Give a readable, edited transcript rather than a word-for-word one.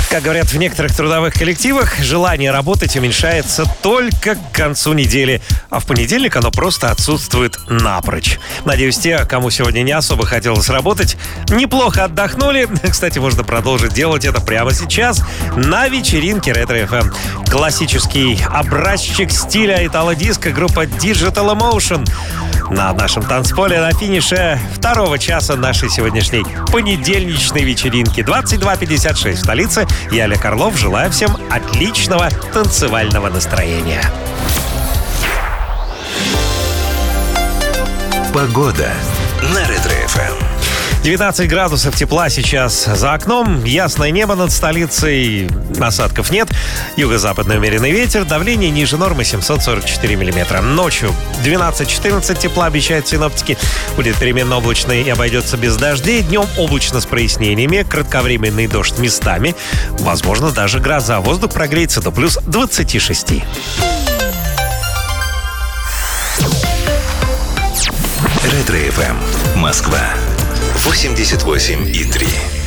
Как говорят в некоторых трудовых коллективах, желание работать уменьшается только к концу недели, а в понедельник оно просто отсутствует напрочь. Надеюсь, те, кому сегодня не особо хотелось работать, неплохо отдохнули. Кстати, можно продолжить делать это прямо сейчас на вечеринке Ретро FM. Классический образчик стиля итало-диско группа Digital Emotion на нашем танцполе на финише второго часа нашей сегодняшней понедельничной вечеринки. 22:56 в столице. Я, Олег Орлов, желаю всем отличного танцевального настроения. Погода на Ретро-ФМ. 19 градусов тепла сейчас за окном, ясное небо над столицей, осадков нет, юго-западный умеренный ветер, давление ниже нормы 744 миллиметра. Ночью 12-14 тепла обещают синоптики, будет переменно облачно и обойдется без дождей, днем облачно с прояснениями, кратковременный дождь местами, возможно даже гроза, воздух прогреется до плюс 26. Ретро-ФМ. Москва. 88,3.